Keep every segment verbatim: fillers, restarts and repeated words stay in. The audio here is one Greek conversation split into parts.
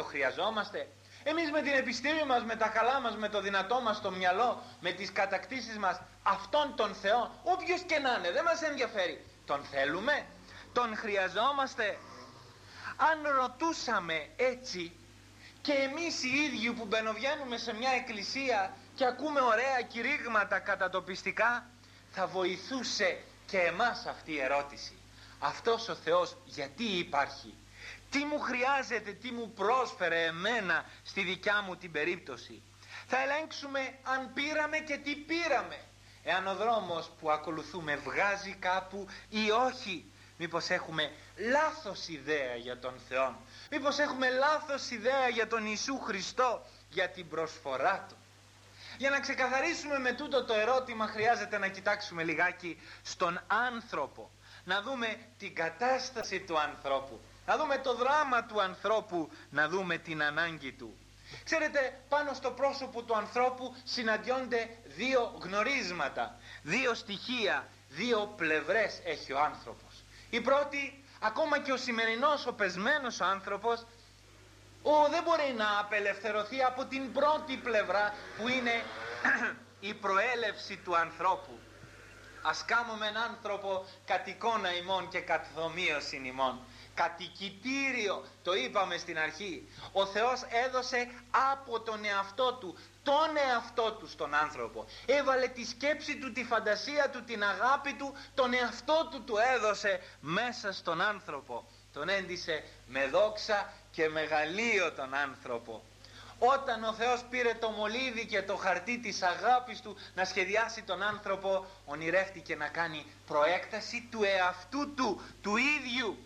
χρειαζόμαστε? Εμείς με την επιστήμη μας, με τα καλά μας, με το δυνατό μας το μυαλό, με τις κατακτήσεις μας, αυτόν τον Θεό, όποιος και να είναι, δεν μας ενδιαφέρει, τον θέλουμε, τον χρειαζόμαστε? Αν ρωτούσαμε έτσι και εμείς οι ίδιοι που μπαινοβγαίνουμε σε μια εκκλησία και ακούμε ωραία κηρύγματα κατατοπιστικά, θα βοηθούσε και εμάς αυτή η ερώτηση. Αυτός ο Θεός γιατί υπάρχει? Τι μου χρειάζεται, τι μου πρόσφερε εμένα στη δικιά μου την περίπτωση? Θα ελέγξουμε αν πήραμε και τι πήραμε, εάν ο δρόμος που ακολουθούμε βγάζει κάπου ή όχι. Μήπως έχουμε λάθος ιδέα για τον Θεό? Μήπως έχουμε λάθος ιδέα για τον Ιησού Χριστό, για την προσφορά Του? Για να ξεκαθαρίσουμε με τούτο το ερώτημα χρειάζεται να κοιτάξουμε λιγάκι στον άνθρωπο, να δούμε την κατάσταση του ανθρώπου, να δούμε το δράμα του ανθρώπου, να δούμε την ανάγκη του. Ξέρετε, πάνω στο πρόσωπο του ανθρώπου συναντιόνται δύο γνωρίσματα, δύο στοιχεία, δύο πλευρές έχει ο άνθρωπος. Η πρώτη, ακόμα και ο σημερινός ο πεσμένος ο άνθρωπος, ο, δεν μπορεί να απελευθερωθεί από την πρώτη πλευρά που είναι η προέλευση του ανθρώπου. Ας κάμουμε έναν άνθρωπο κατ' εικόνα ημών και κατ' δομοίωσιν ημών. Κατοικητήριο, το είπαμε στην αρχή. Ο Θεός έδωσε από τον εαυτό Του, τον εαυτό Του στον άνθρωπο. Έβαλε τη σκέψη Του, τη φαντασία Του, την αγάπη Του, τον εαυτό Του Του έδωσε μέσα στον άνθρωπο. Τον έντυσε με δόξα και μεγαλείο τον άνθρωπο. Όταν ο Θεός πήρε το μολύβι και το χαρτί της αγάπης Του να σχεδιάσει τον άνθρωπο, ονειρεύτηκε να κάνει προέκταση του εαυτού Του, του ίδιου.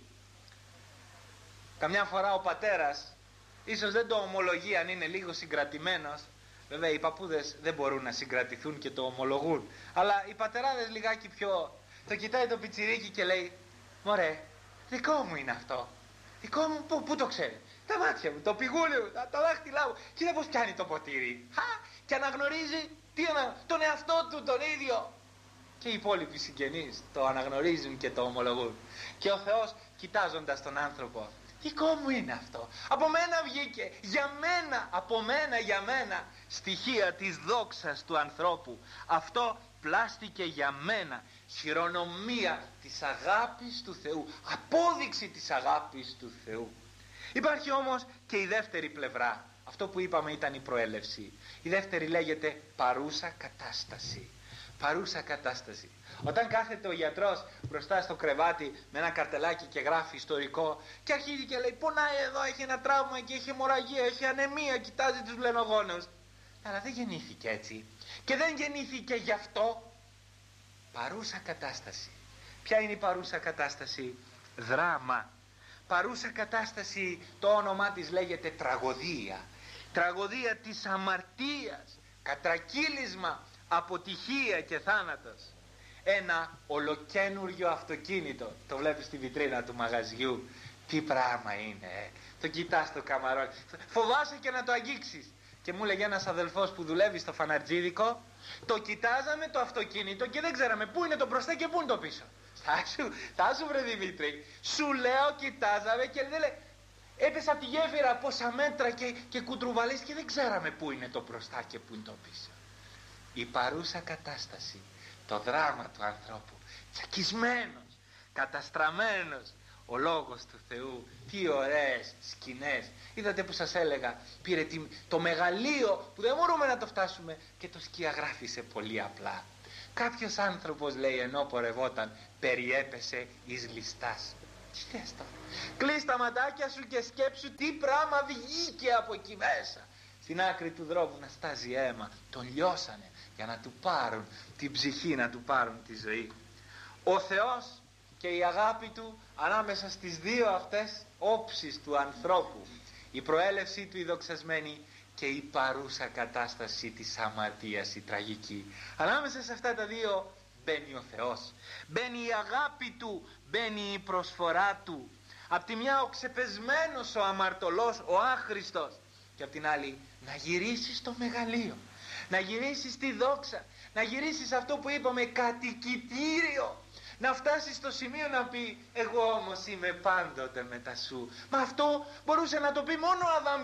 Καμιά φορά ο πατέρας ίσως δεν το ομολογεί αν είναι λίγο συγκρατημένος. Βέβαια οι παππούδες δεν μπορούν να συγκρατηθούν και το ομολογούν, αλλά οι πατεράδες λιγάκι πιο, το κοιτάει το πιτσιρίκι και λέει, μωρέ, δικό μου είναι αυτό. Δικό μου, πού, πού το ξέρει? Τα μάτια μου, το πηγούλι μου, τα, τα δάχτυλά μου. Κοίτα πως πιάνει το ποτήρι. Χα, και αναγνωρίζει τι ανα, τον εαυτό του τον ίδιο. Και οι υπόλοιποι συγγενείς το αναγνωρίζουν και το ομολογούν. Και ο Θεός, κοιτάζοντας τον άνθρωπο, δικό μου είναι αυτό. Από μένα βγήκε, για μένα, από μένα για μένα. Στοιχεία της δόξας του ανθρώπου. Αυτό πλάστηκε για μένα. Χειρονομία της αγάπης του Θεού. Απόδειξη της αγάπης του Θεού. Υπάρχει όμως και η δεύτερη πλευρά. Αυτό που είπαμε ήταν η προέλευση. Η δεύτερη λέγεται παρούσα κατάσταση. Παρούσα κατάσταση. Όταν κάθεται ο γιατρός μπροστά στο κρεβάτι με ένα καρτελάκι και γράφει ιστορικό και αρχίζει και λέει, πονάει εδώ, έχει ένα τραύμα και έχει αιμορραγία, έχει ανεμία, κοιτάζει τους βλενογόνους. Αλλά δεν γεννήθηκε έτσι και δεν γεννήθηκε γι' αυτό. Παρούσα κατάσταση. Ποια είναι η παρούσα κατάσταση? Δράμα. Παρούσα κατάσταση, το όνομά της λέγεται τραγωδία. Τραγωδία της αμαρτίας, κατρακύλισμα, αποτυχία και θάνατος. Ένα ολοκένουργιο αυτοκίνητο, το βλέπεις στη βιτρίνα του μαγαζιού, τι πράγμα είναι, ε? Το κοιτάς το καμαρόνι, φοβάσαι και να το αγγίξεις. Και μου λέγε ένας αδελφός που δουλεύει στο φαναρτζίδικο, το κοιτάζαμε το αυτοκίνητο και δεν ξέραμε πού είναι το μπροστά και πού είναι το πίσω. Τάσου, τάσου βρε Δημήτρη, σου λέω κοιτάζαμε και δεν λέει, έπεσε από τη γέφυρα πόσα μέτρα και, και κουτρουβαλείς και δεν ξέραμε πού είναι το μπροστά και πού είναι το πίσω. Η παρούσα κατάσταση, το δράμα του ανθρώπου, τσακισμένος, καταστραμμένος, ο Λόγος του Θεού, τι ωραίες σκηνές. Είδατε που σας έλεγα, πήρε το μεγαλείο που δεν μπορούμε να το φτάσουμε και το σκιαγράφησε πολύ απλά. Κάποιος άνθρωπος, λέει, ενώ πορευόταν, περιέπεσε εις ληστάς. Τι θες τώρα? Κλείς τα ματάκια σου και σκέψου τι πράγμα βγήκε από εκεί μέσα. Στην άκρη του δρόμου να στάζει αίμα. Τον λιώσανε για να του πάρουν την ψυχή, να του πάρουν τη ζωή. Ο Θεός και η αγάπη Του ανάμεσα στις δύο αυτές όψεις του ανθρώπου, η προέλευσή Του η δοξασμένη και η παρούσα κατάσταση της αμαρτίας η τραγική, ανάμεσα σε αυτά τα δύο μπαίνει ο Θεός, μπαίνει η αγάπη Του, μπαίνει η προσφορά Του. Απ' τη μια ο ξεπεσμένος, ο αμαρτωλός, ο άχρηστος, και απ' την άλλη να γυρίσεις στο μεγαλείο, να γυρίσεις στη δόξα, να γυρίσεις αυτό που είπαμε κατοικητήριο, να φτάσεις στο σημείο να πει εγώ όμως είμαι πάντοτε μετά σου. Μα αυτό μπορούσε να το πει μόνο ο Αδάμ